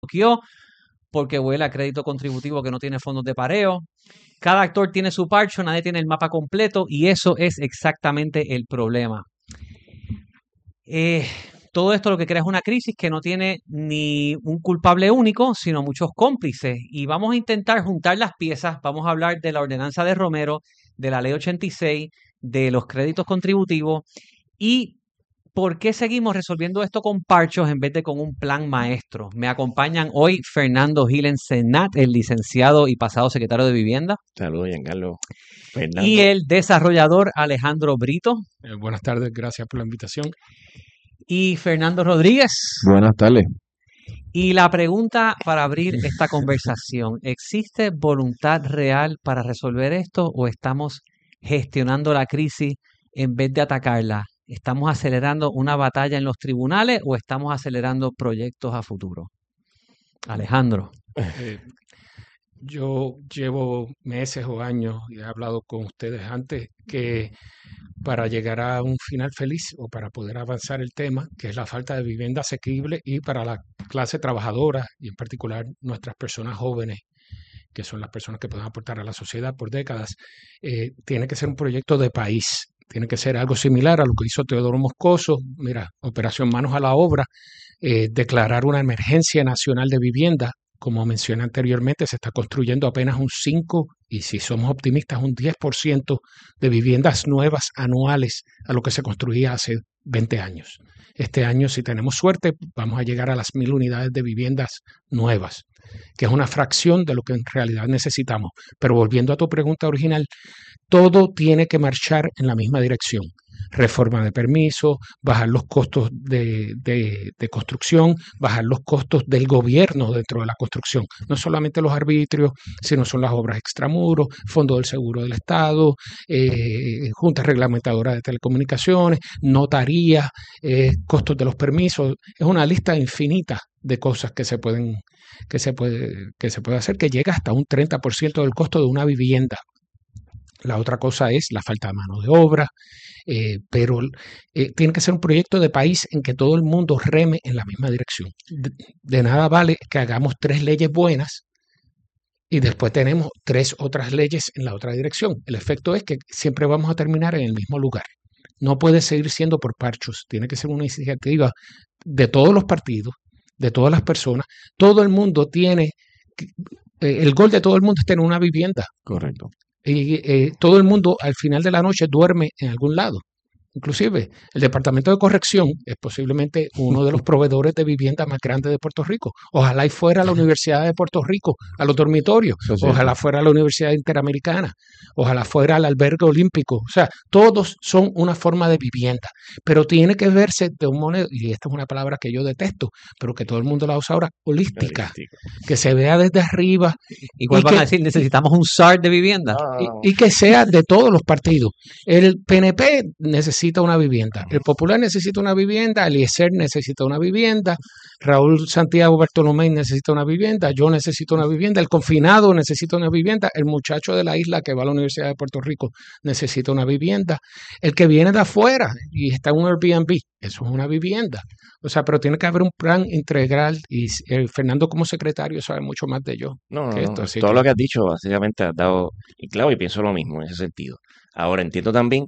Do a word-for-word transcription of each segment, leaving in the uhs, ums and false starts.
bloqueó porque huele a crédito contributivo que no tiene fondos de pareo. Cada actor tiene su parcho, nadie tiene el mapa completo y eso es exactamente el problema. Eh, todo esto lo que crea es una crisis que no tiene ni un culpable único, sino muchos cómplices. Y vamos a intentar juntar las piezas. Vamos a hablar de la ordenanza de Romero, de la ley ochenta y seis, de los créditos contributivos y por qué seguimos resolviendo esto con parchos en vez de con un plan maestro. Me acompañan hoy Fernando Gilen Senat, el licenciado y pasado secretario de Vivienda. Saludos, Giancarlo. Fernando. Y el desarrollador Alejandro Brito. Eh, buenas tardes, gracias por la invitación. Y Fernando Rodríguez. Buenas tardes. Y la pregunta para abrir esta conversación, ¿existe voluntad real para resolver esto o estamos gestionando la crisis en vez de atacarla? ¿Estamos acelerando una batalla en los tribunales o estamos acelerando proyectos a futuro? Alejandro. Eh, yo llevo meses o años, y he hablado con ustedes antes, que para llegar a un final feliz o para poder avanzar el tema, que es la falta de vivienda asequible y para la clase trabajadora y en particular nuestras personas jóvenes, que son las personas que pueden aportar a la sociedad por décadas, eh, tiene que ser un proyecto de país. Tiene que ser algo similar a lo que hizo Teodoro Moscoso, mira, Operación Manos a la Obra, eh, declarar una emergencia nacional de vivienda. Como mencioné anteriormente, se está construyendo apenas un cinco y si somos optimistas un diez por ciento de viviendas nuevas anuales a lo que se construía hace veinte años. Este año, si tenemos suerte, vamos a llegar a las mil unidades de viviendas nuevas, que es una fracción de lo que en realidad necesitamos. Pero volviendo a tu pregunta original, todo tiene que marchar en la misma dirección. Reforma de permisos, bajar los costos de, de, de construcción, bajar los costos del gobierno dentro de la construcción. No solamente los arbitrios, sino son las obras extramuros, Fondo del Seguro del Estado, eh, Junta Reglamentadora de Telecomunicaciones, notarías, eh, costos de los permisos. Es una lista infinita de cosas que se pueden que se puede, que se puede hacer, que llega hasta un treinta por ciento del costo de una vivienda. La otra cosa es la falta de mano de obra, eh, pero eh, tiene que ser un proyecto de país en que todo el mundo reme en la misma dirección. De, de nada vale que hagamos tres leyes buenas y después tenemos tres otras leyes en la otra dirección. El efecto es que siempre vamos a terminar en el mismo lugar. No puede seguir siendo por parchos, tiene que ser una iniciativa de todos los partidos, de todas las personas. Todo el mundo tiene, eh, el gol de todo el mundo es tener una vivienda. Correcto. Y eh, todo el mundo al final de la noche duerme en algún lado. Inclusive el Departamento de Corrección es posiblemente uno de los proveedores de vivienda más grandes de Puerto Rico. Ojalá y fuera la Universidad de Puerto Rico a los dormitorios. Sí, ojalá fuera la Universidad Interamericana. Ojalá fuera el albergue olímpico. O sea, todos son una forma de vivienda. Pero tiene que verse de un modo, y esta es una palabra que yo detesto, pero que todo el mundo la usa ahora, holística. Holístico. Que se vea desde arriba. Igual van que, a decir, necesitamos un S A R de vivienda. Y, y que sea de todos los partidos. El P N P necesita necesita una vivienda, el Popular necesita una vivienda, Eliezer necesita una vivienda, Raúl Santiago Bartolomé necesita una vivienda, yo necesito una vivienda, el confinado necesita una vivienda, el muchacho de la isla que va a la Universidad de Puerto Rico necesita una vivienda, el que viene de afuera y está en un Airbnb, eso es una vivienda. O sea, pero tiene que haber un plan integral y eh, Fernando como secretario sabe mucho más de yo. No, no, que esto, no, todo que... lo que has dicho básicamente has dado, y claro, y pienso lo mismo en ese sentido. Ahora entiendo también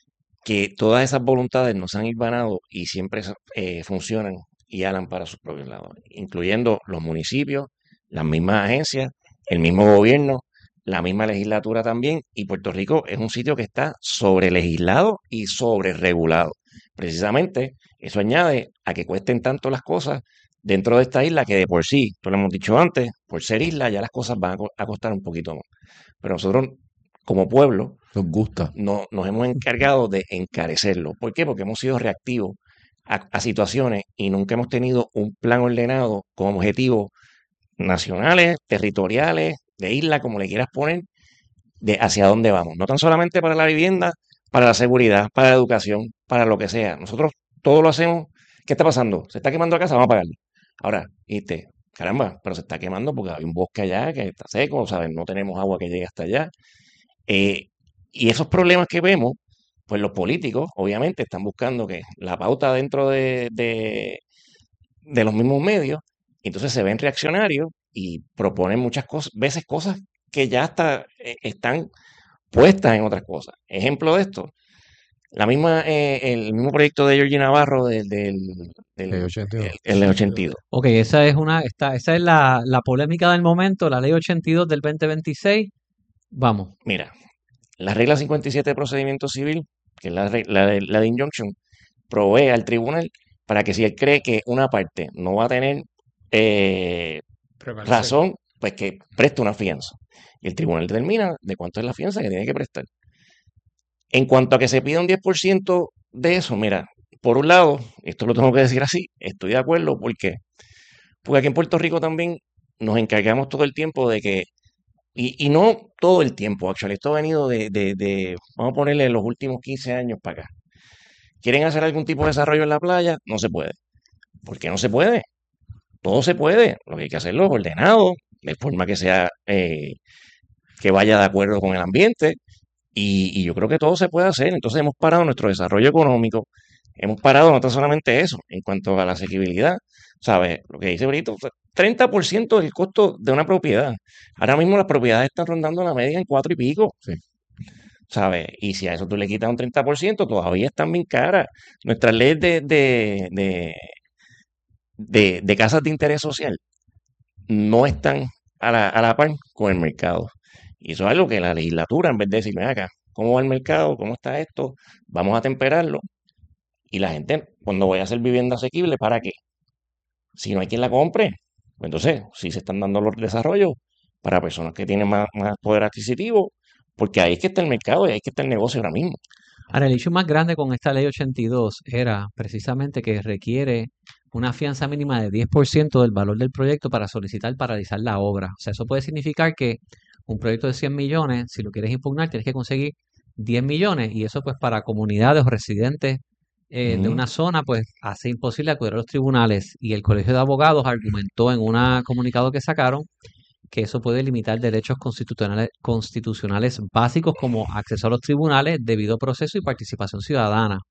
que todas esas voluntades no se han hilvanado y siempre eh, funcionan y hablan para sus propios lados, incluyendo los municipios, las mismas agencias, el mismo gobierno, la misma legislatura también, y Puerto Rico es un sitio que está sobre legislado y sobre regulado. Precisamente eso añade a que cuesten tanto las cosas dentro de esta isla que de por sí, tú lo hemos dicho antes, por ser isla ya las cosas van a costar un poquito más. Pero nosotros como pueblo nos gusta. No, nos hemos encargado de encarecerlo. ¿Por qué? Porque hemos sido reactivos a, a situaciones y nunca hemos tenido un plan ordenado con objetivos nacionales, territoriales, de isla, como le quieras poner, de hacia dónde vamos. No tan solamente para la vivienda, para la seguridad, para la educación, para lo que sea. Nosotros todo lo hacemos. ¿Qué está pasando? Se está quemando la casa, vamos a pagarlo. Ahora, ¿viste? Caramba, pero se está quemando porque hay un bosque allá que está seco, ¿sabes? No tenemos agua que llegue hasta allá. Eh, y esos problemas que vemos, pues los políticos obviamente están buscando que la pauta dentro de, de, de los mismos medios Entonces se ven reaccionarios y proponen muchas cosas, veces cosas que ya hasta eh, están puestas en otras cosas. Ejemplo de esto, la misma, eh, el mismo proyecto de Georgie Navarro del, del, del Ley ochenta y dos. el, el ochenta y dos. Ok, esa es una, esta, esa es la, la polémica del momento, la ley ochenta y dos del veinte veintiséis. Vamos. Mira, la regla cincuenta y siete de procedimiento civil, que es la, re- la, de- la de injunction, provee al tribunal para que si él cree que una parte no va a tener eh, Prevalecer. razón, pues que preste una fianza. Y el tribunal determina de cuánto es la fianza que tiene que prestar. En cuanto a que se pida un diez por ciento de eso, mira, por un lado, esto lo tengo que decir así, estoy de acuerdo porque, porque aquí en Puerto Rico también nos encargamos todo el tiempo de que, y, y no todo el tiempo, actually, esto ha venido de, de, de, vamos a ponerle los últimos quince años para acá. ¿Quieren hacer algún tipo de desarrollo en la playa? No se puede. ¿Por qué no se puede? Todo se puede, lo que hay que hacerlo es ordenado, de forma que sea, eh, que vaya de acuerdo con el ambiente. Y, y yo creo que todo se puede hacer. Entonces hemos parado nuestro desarrollo económico. Hemos parado no tan solamente eso, en cuanto a la asequibilidad. ¿Sabes? Lo que dice Brito, fue treinta por ciento del costo de una propiedad. Ahora mismo las propiedades están rondando la media en cuatro y pico. Sí. ¿Sabes? Y si a eso tú le quitas un treinta por ciento, todavía están bien caras. Nuestras leyes de, de, de, de, de casas de interés social no están a la, a la par con el mercado. Y eso es algo que la legislatura, en vez de decirme acá, ¿cómo va el mercado? ¿Cómo está esto? Vamos a temperarlo. Y la gente, cuando vaya a hacer vivienda asequible, ¿para qué? Si no hay quien la compre, pues entonces, si se están dando los desarrollos para personas que tienen más, más poder adquisitivo, porque ahí es que está el mercado y ahí es que está el negocio ahora mismo. Ahora, el issue más grande con esta ley ochenta y dos era precisamente que requiere una fianza mínima de diez por ciento del valor del proyecto para solicitar paralizar la obra. O sea, eso puede significar que un proyecto de cien millones, si lo quieres impugnar, tienes que conseguir diez millones y eso pues para comunidades o residentes eh, de Ujú. una zona pues hace imposible acudir a los tribunales y el Colegio de Abogados argumentó en un comunicado que sacaron que eso puede limitar derechos constitucionales, constitucionales básicos como acceso a los tribunales, debido proceso y participación ciudadana.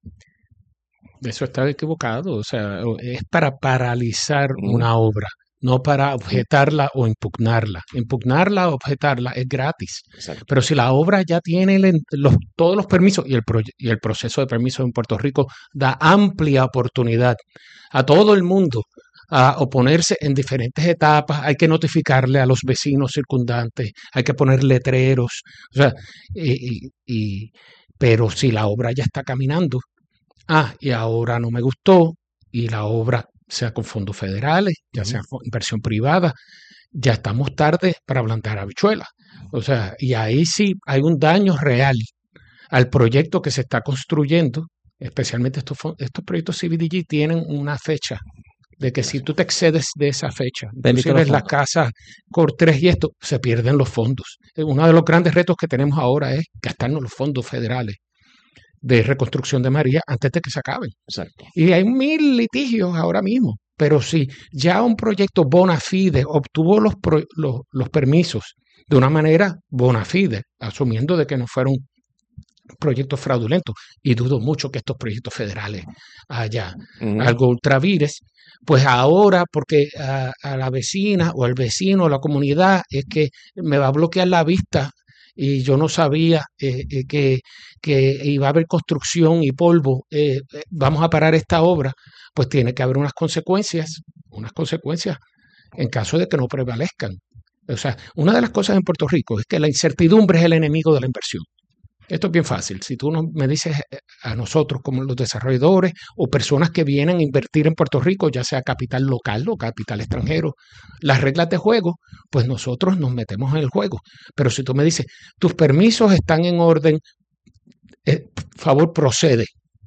Eso está equivocado. O sea, o- es para paralizar Ujú. una obra, no para objetarla o impugnarla. Impugnarla o objetarla es gratis. Exacto. Pero si la obra ya tiene el en- los- todos los permisos y el, proye- y el proceso de permisos en Puerto Rico da amplia oportunidad a todo el mundo a oponerse en diferentes etapas, hay que notificarle a los vecinos circundantes, hay que poner letreros, o sea, y, y- y- pero si la obra ya está caminando, ah, y ahora no me gustó, y la obra, sea con fondos federales, ya Ujú. sea con inversión privada, ya estamos tarde para plantar habichuelas. O sea, y ahí sí hay un daño real al proyecto que se está construyendo, especialmente estos, fon- estos proyectos C B D G tienen una fecha de que si tú te excedes de esa fecha, Bendito los inclusive las fondos. casas Cortres y esto, se pierden los fondos. Eh, Uno de los grandes retos que tenemos ahora es gastarnos los fondos federales de reconstrucción de María antes de que se acaben. Exacto. Y hay mil litigios ahora mismo. Pero si ya un proyecto bona fide obtuvo los, pro- los, los permisos de una manera bona fide, asumiendo de que no fueron proyectos fraudulentos, y dudo mucho que estos proyectos federales haya Ujú. algo ultravires, pues ahora, porque a, a la vecina o al vecino o la comunidad es que me va a bloquear la vista y yo no sabía eh, eh, que, que iba a haber construcción y polvo, eh, eh, vamos a parar esta obra, pues tiene que haber unas consecuencias, unas consecuencias en caso de que no prevalezcan. O sea, una de las cosas en Puerto Rico es que la incertidumbre es el enemigo de la inversión. Esto es bien fácil. Si tú no me dices a nosotros como los desarrolladores o personas que vienen a invertir en Puerto Rico, ya sea capital local o capital extranjero, las reglas de juego, pues nosotros nos metemos en el juego. Pero si tú me dices, tus permisos están en orden, eh, favor procede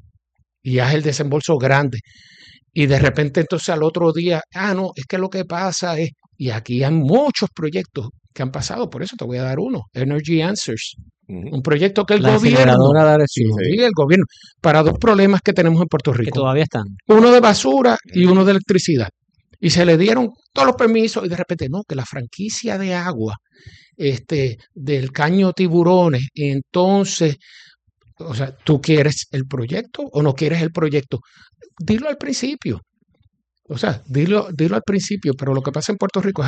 y haz el desembolso grande. Y de repente entonces al otro día, ah, no, es que lo que pasa es, y aquí hay muchos proyectos que han pasado, por eso te voy a dar uno, Energy Answers. Ujú. Un proyecto que el La gobierno, incineradora de sí, Arecibo, sí, el gobierno, para dos problemas que tenemos en Puerto que Rico, todavía están. uno de basura y uno de electricidad. Y se le dieron todos los permisos y de repente, no, que la franquicia de agua este, del Caño Tiburones, entonces, o sea, ¿tú quieres el proyecto o no quieres el proyecto? Dilo al principio. O sea, dilo, dilo al principio, pero lo que pasa en Puerto Rico es